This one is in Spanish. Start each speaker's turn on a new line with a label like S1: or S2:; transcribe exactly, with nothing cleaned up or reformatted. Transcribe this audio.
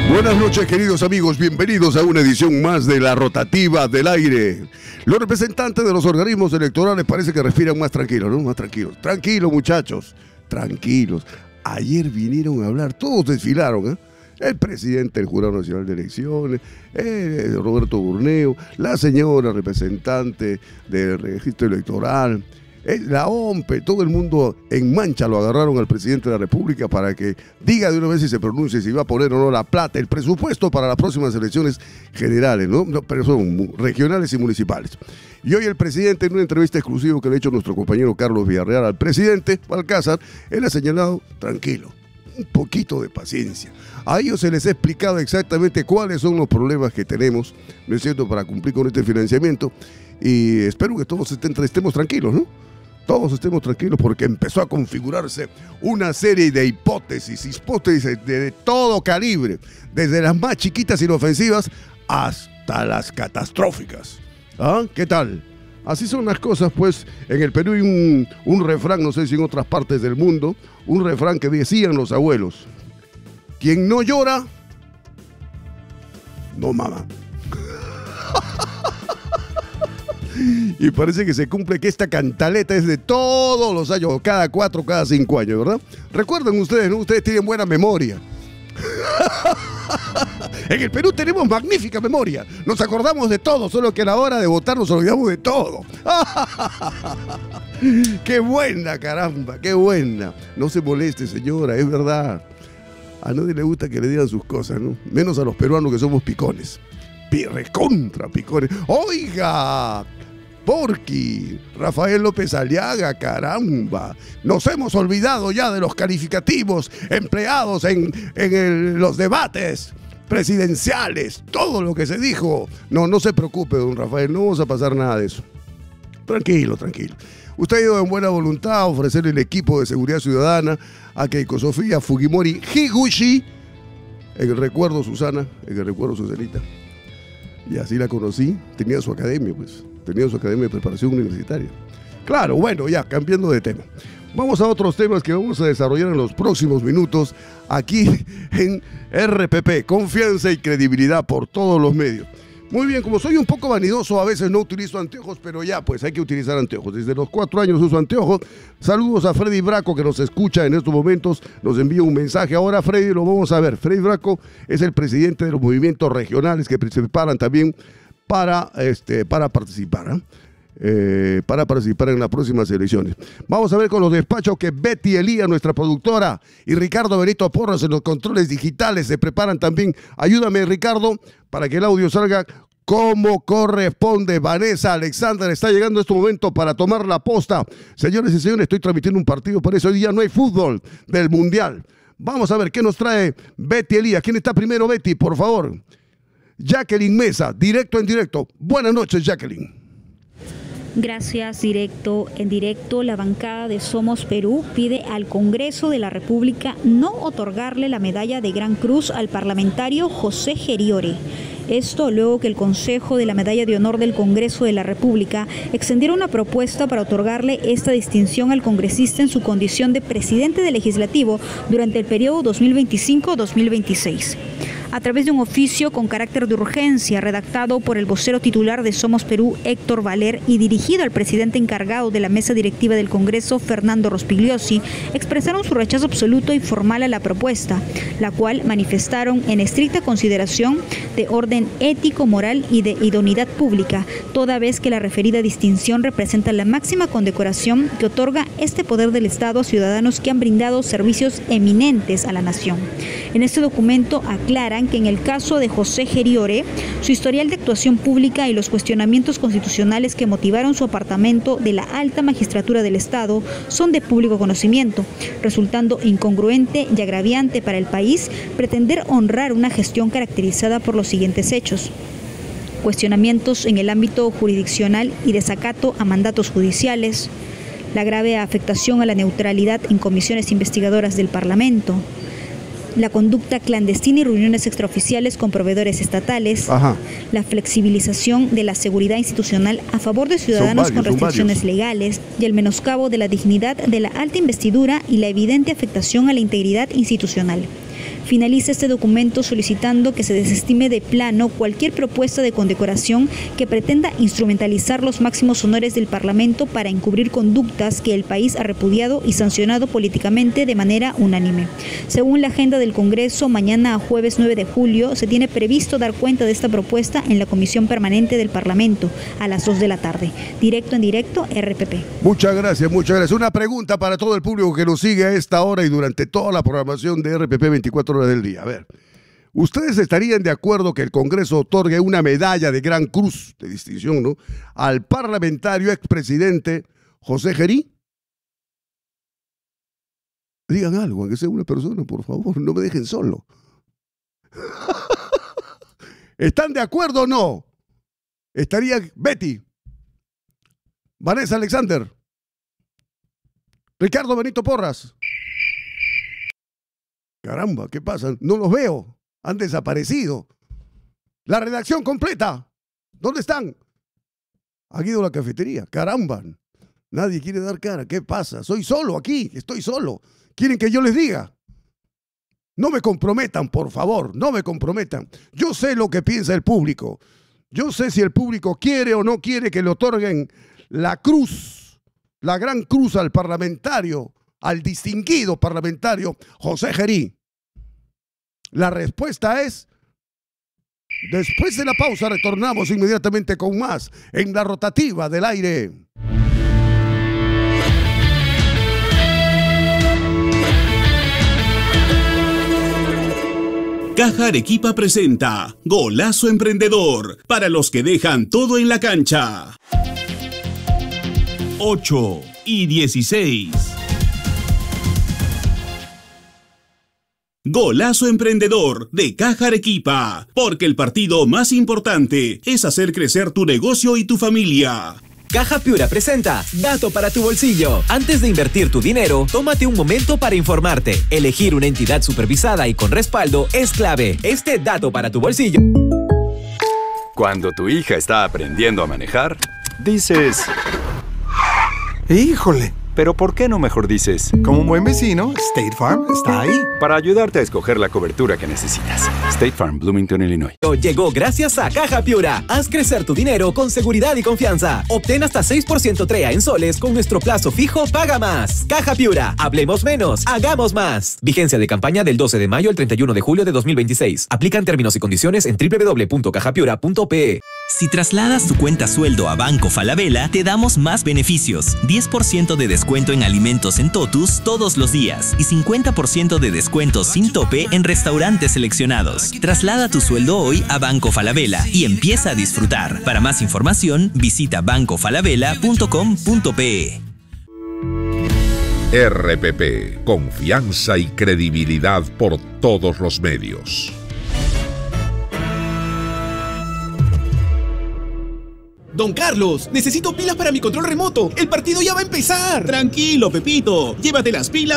S1: Buenas noches, queridos amigos, bienvenidos a una edición más de La Rotativa del Aire. Los representantes de los organismos electorales parece que respiran más tranquilos, ¿no? Más tranquilos. Tranquilos, muchachos, tranquilos. Ayer vinieron a hablar, todos desfilaron, ¿eh? El presidente del Jurado Nacional de Elecciones, eh, Roberto Burneo, la señora representante del registro electoral, eh, la O M P E, todo el mundo en mancha lo agarraron al presidente de la República para que diga de una vez si se pronuncie, si va a poner o no la plata, el presupuesto para las próximas elecciones generales, ¿no? No, pero son regionales y municipales. Y hoy el presidente, en una entrevista exclusiva que le ha hecho nuestro compañero Carlos Villarreal al presidente Balcázar, él ha señalado, tranquilo, un poquito de paciencia. A ellos se les ha explicado exactamente cuáles son los problemas que tenemos, ¿no es cierto?, para cumplir con este financiamiento, y espero que todos estén, estemos tranquilos, ¿no? Todos estemos tranquilos porque empezó a configurarse una serie de hipótesis, hipótesis de, de todo calibre, desde las más chiquitas inofensivas hasta las catastróficas. ¿Ah? ¿Qué tal? Así son las cosas, pues. En el Perú hay un, un refrán, no sé si en otras partes del mundo, un refrán que decían los abuelos: quien no llora, no mama. Y parece que se cumple que esta cantaleta es de todos los años, cada cuatro, cada cinco años, ¿verdad? Recuerden ustedes, ¿no? Ustedes tienen buena memoria. En el Perú tenemos magnífica memoria. Nos acordamos de todo, solo que a la hora de votar nos olvidamos de todo. ¡Qué buena, caramba! ¡Qué buena! No se moleste, señora, es verdad. A nadie le gusta que le digan sus cosas, ¿no? Menos a los peruanos que somos picones. Recontra picones. ¡Oiga! Porqui, Rafael López Aliaga, caramba. Nos hemos olvidado ya de los calificativos empleados en, en el, los debates presidenciales, todo lo que se dijo. No, no se preocupe, don Rafael, no vamos a pasar nada de eso. Tranquilo, tranquilo. Usted ha ido en buena voluntad a ofrecer el equipo de seguridad ciudadana a Keiko Sofía Fujimori Higuchi, en el recuerdo Susana, en el recuerdo Susanita. Y así la conocí, tenía su academia, pues, tenía su academia de preparación universitaria. Claro, bueno, ya, cambiando de tema. Vamos a otros temas que vamos a desarrollar en los próximos minutos aquí en R P P, confianza y credibilidad por todos los medios. Muy bien, como soy un poco vanidoso, a veces no utilizo anteojos, pero ya, pues hay que utilizar anteojos. Desde los cuatro años uso anteojos. Saludos a Freddy Braco, que nos escucha en estos momentos, nos envía un mensaje. Ahora Freddy lo vamos a ver. Freddy Braco es el presidente de los movimientos regionales que se preparan también para, este, para participar, ¿eh? Eh, para participar en las próximas elecciones. Vamos a ver con los despachos que Betty Elía, nuestra productora, y Ricardo Benito Porras en los controles digitales se preparan también. Ayúdame, Ricardo, para que el audio salga como corresponde. Vanessa Alexander está llegando en este momento para tomar la posta. Señores y señores, estoy transmitiendo un partido, por eso hoy día no hay fútbol del Mundial. Vamos a ver qué nos trae Betty Elía. ¿Quién está primero, Betty, por favor? Jacqueline Mesa, directo en directo. Buenas noches, Jacqueline.
S2: Gracias, directo en directo. La bancada de Somos Perú pide al Congreso de la República no otorgarle la medalla de Gran Cruz al parlamentario José Geriore. Esto luego que el Consejo de la Medalla de Honor del Congreso de la República extendiera una propuesta para otorgarle esta distinción al congresista en su condición de presidente del Legislativo durante el periodo dos mil veinticinco a dos mil veintiséis. A través de un oficio con carácter de urgencia redactado por el vocero titular de Somos Perú, Héctor Valer, y dirigido al presidente encargado de la mesa directiva del Congreso, Fernando Rospigliosi, expresaron su rechazo absoluto y formal a la propuesta, la cual manifestaron en estricta consideración de orden ético, moral y de idoneidad pública, toda vez que la referida distinción representa la máxima condecoración que otorga este poder del Estado a ciudadanos que han brindado servicios eminentes a la nación. En este documento aclaran que en el caso de José Geriore, su historial de actuación pública y los cuestionamientos constitucionales que motivaron su apartamento de la alta magistratura del Estado son de público conocimiento, resultando incongruente y agraviante para el país pretender honrar una gestión caracterizada por los siguientes hechos: cuestionamientos en el ámbito jurisdiccional y desacato a mandatos judiciales, la grave afectación a la neutralidad en comisiones investigadoras del Parlamento, la conducta clandestina y reuniones extraoficiales con proveedores estatales, Ajá. la flexibilización de la seguridad institucional a favor de ciudadanos varios, con restricciones legales y el menoscabo de la dignidad de la alta investidura y la evidente afectación a la integridad institucional. Finaliza este documento solicitando que se desestime de plano cualquier propuesta de condecoración que pretenda instrumentalizar los máximos honores del Parlamento para encubrir conductas que el país ha repudiado y sancionado políticamente de manera unánime. Según la agenda del Congreso, mañana jueves nueve de julio se tiene previsto dar cuenta de esta propuesta en la Comisión Permanente del Parlamento a las dos de la tarde. Directo en directo, R P P.
S1: Muchas gracias, muchas gracias. Una pregunta para todo el público que nos sigue a esta hora y durante toda la programación de R P P veinticuatro horas del día. A ver, ¿ustedes estarían de acuerdo que el Congreso otorgue una medalla de Gran Cruz de distinción, ¿no?, al parlamentario expresidente José Gerí? Digan algo, aunque sea una persona, por favor, no me dejen solo. ¿Están de acuerdo o no? Estaría Betty, Vanessa Alexander, Ricardo Benito Porras. Caramba, ¿qué pasa? No los veo. Han desaparecido. La redacción completa. ¿Dónde están? Han ido a la cafetería. Caramba. Nadie quiere dar cara. ¿Qué pasa? Soy solo aquí. Estoy solo. ¿Quieren que yo les diga? No me comprometan, por favor. No me comprometan. Yo sé lo que piensa el público. Yo sé si el público quiere o no quiere que le otorguen la cruz, la gran cruz al parlamentario, al distinguido parlamentario José Gerí. La respuesta es, después de la pausa retornamos inmediatamente con más en la rotativa del aire.
S3: Caja Arequipa presenta Golazo Emprendedor, para los que dejan todo en la cancha. ocho y dieciséis. Golazo Emprendedor de Caja Arequipa, porque el partido más importante es hacer crecer tu negocio y tu familia.
S4: Caja Piura presenta Dato para tu bolsillo. Antes de invertir tu dinero, tómate un momento para informarte. Elegir una entidad supervisada y con respaldo es clave. Este dato para tu bolsillo.
S5: Cuando tu hija está aprendiendo a manejar, dices...
S6: ¡Híjole!
S5: Pero ¿por qué no mejor dices?
S6: Como un buen vecino, State Farm está ahí.
S5: Para ayudarte a escoger la cobertura que necesitas. State Farm, Bloomington, Illinois.
S4: Llegó gracias a Caja Piura. Haz crecer tu dinero con seguridad y confianza. Obtén hasta seis por ciento TREA en soles con nuestro plazo fijo Paga Más. Caja Piura. Hablemos menos, hagamos más. Vigencia de campaña del doce de mayo al treinta y uno de julio de dos mil veintiséis. Aplican términos y condiciones en doble u doble u doble u punto caja piura punto pe.
S7: Si trasladas tu cuenta sueldo a Banco Falabella, te damos más beneficios. diez por ciento de descuento en alimentos en Totus todos los días y cincuenta por ciento de descuento sin tope en restaurantes seleccionados. Traslada tu sueldo hoy a Banco Falabella y empieza a disfrutar. Para más información, visita banco falabella punto com punto pe.
S8: R P P, confianza y credibilidad por todos los medios.
S9: Don Carlos, necesito pilas para mi control remoto. El partido ya va a empezar.
S3: Tranquilo, Pepito. Llévate las pilas